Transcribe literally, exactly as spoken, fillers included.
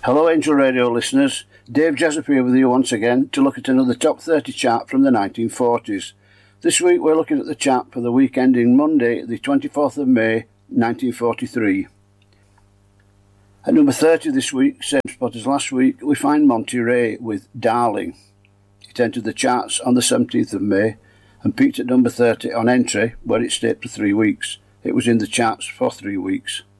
Hello Angel Radio listeners, Dave Jessup here with you once again to look at another Top thirty chart from the nineteen forties. This week we're looking at the chart for the week ending Monday the twenty-fourth of May nineteen forty-three. At number thirty this week, same spot as last week, we find Monty Ray with Darling. It entered the charts on the seventeenth of May and peaked at number thirty on entry where it stayed for three weeks. It was in the charts for three weeks.